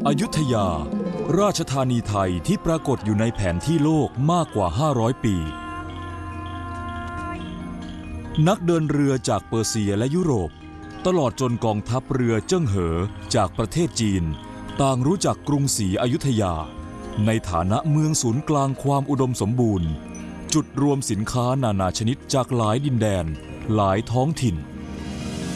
อยุธยาราชธานีไทยที่ปรากฏอยู่ในแผนที่โลกมากกว่า500 ปีนักเดินเรือจากเปอร์เซียและยุโรปตลอดจนกองทัพเรือเจิ้งเหอจากประเทศจีนต่างรู้จักกรุงศรีอยุธยาในฐานะเมืองศูนย์กลางความอุดมสมบูรณ์จุดรวมสินค้านานาชนิดจากหลายดินแดนหลายท้องถิ่น